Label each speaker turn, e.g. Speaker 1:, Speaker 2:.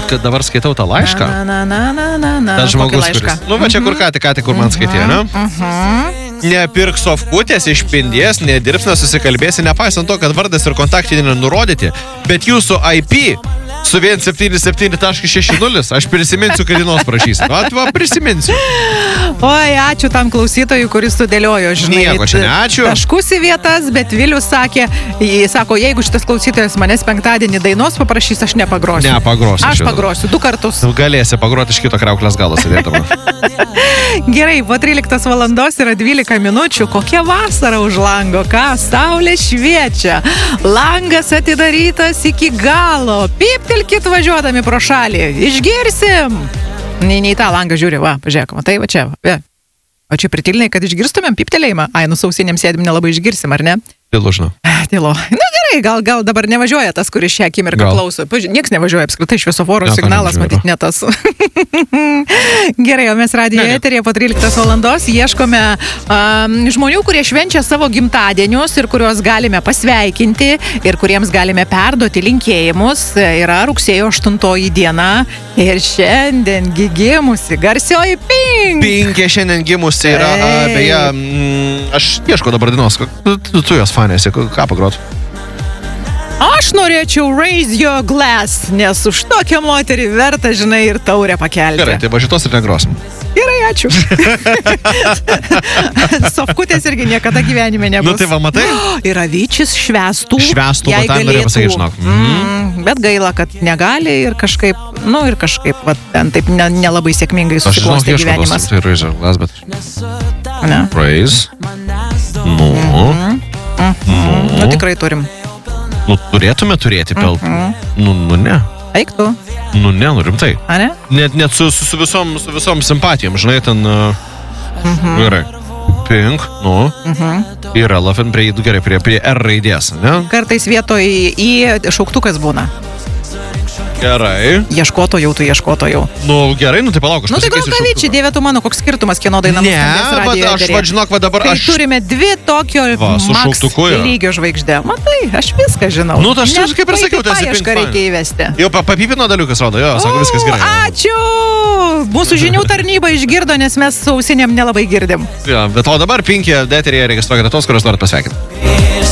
Speaker 1: kad dabar skaitau tą laišką.
Speaker 2: Na.
Speaker 1: Tas žmogus,
Speaker 2: laišką?
Speaker 1: kuris... Nu, va čia kur ką tik, kur man skaitė, ne? Nepirk sofkutės, išpindės, nedirbs, nesusikalbėsi, nepaisant to, kad vardas ir kontaktiniai nurodyti, bet jūsų IP su 177.60 aš prisiminsiu, kad dienos prašysiu. Atva, prisiminsiu.
Speaker 2: Oi, ačiū tam klausytojui, kuris sudėliojo, žinai.
Speaker 1: Nieko čia ne, ačiū.
Speaker 2: Taškus į vietas, bet Vilius sakė, sako, jeigu šitas klausytojas manęs penktadienį dainos paprašys, aš nepagrosiu.
Speaker 1: Nepagrosiu.
Speaker 2: Aš pagrosiu 2 kartus.
Speaker 1: Galėsi pagroti iš kito krauklės galo sėdėtama.
Speaker 2: Gerai, po 13 valandos yra 12 minučių. Kokia vasara už lango, ką? Saulė šviečia. Langas atidarytas iki galo. Piptelkit važiuodami pro šalį. Išgirsim. Nei tą langą žiūri, va, pažiūrėk, matai, va čia. Va. O čia pritilniai, kad išgirstumėm piptelėjimą. Ai, sausinėm sėdim nelabai išgirsim, ar ne?
Speaker 1: Tylu, žinau.
Speaker 2: Tylo. Na gerai, gal dabar nevažiuoja tas, kuris šią akimirką klauso. Nieks nevažiuoja, apskritai šviesoforo signalas matyt ne tas. Gerai, o mes radijo eteryje po 13 valandos ieškome žmonių, kurie švenčia savo gimtadienius ir kuriuos galime pasveikinti ir kuriems galime perduoti linkėjimus. Yra rugsėjo 8 diena ir šiandien gimusi garsioji Pink.
Speaker 1: Pinkė šiandien gimusi yra, beje, aš ieško dabar dienos, tu jos fanėsi, ką pagrot?
Speaker 2: Aš norėčiau Raise Your Glass, nes už tokią moterį verta, žinai, ir taurę pakelti.
Speaker 1: Gerai, tai va šitos ir negrosim.
Speaker 2: Gerai, ačiū. Sofkutės irgi niekada gyvenime nebus.
Speaker 1: Nu tai va, matai?
Speaker 2: Ir avyčius švęstų.
Speaker 1: Švęstų, bet tam norėjau pasakyti, žinok.
Speaker 2: Bet gaila, kad negali ir kažkaip, va, ten taip nelabai sėkmingai susiklostė gyvenimas.
Speaker 1: Aš žinau, Raise Your Glass, bet...
Speaker 2: Ne?
Speaker 1: Raise.
Speaker 2: Nu, tikrai turim.
Speaker 1: Nu, turėtume turėti peltų. Nu, ne.
Speaker 2: Eik tu.
Speaker 1: Nu, ne, rimtai.
Speaker 2: A, ne?
Speaker 1: Net su visom simpatijom, žinai, ten... Gerai. Pink, ir Elephant prie R raidės, ne?
Speaker 2: Kartais vietoj į šauktukas būna.
Speaker 1: Gerai.
Speaker 2: Ieškotojau.
Speaker 1: Nu, gerai, tai palauk, aš
Speaker 2: tai Grokavičiai, dieve tu mano, koks skirtumas, kieno daina nuskambės radijo eteryje.
Speaker 1: Aš žinok, dabar
Speaker 2: aš... turime 2 tokio Max lygio žvaigždė. Matai, aš viską žinau.
Speaker 1: Nu, aš kaip ir sakiau, tai esi Pink fan.
Speaker 2: Reikia įvesti.
Speaker 1: Jau papipino daliukas, rodo, jo, sako, viskas gerai.
Speaker 2: Ačiū! Mūsų žinių tarnyba išgirdo, nes mes su ausinėm nelabai girdim.
Speaker 1: Jo, bet o dabar Pinkė eteryje registruokite tos, kurios norit pasveikinti.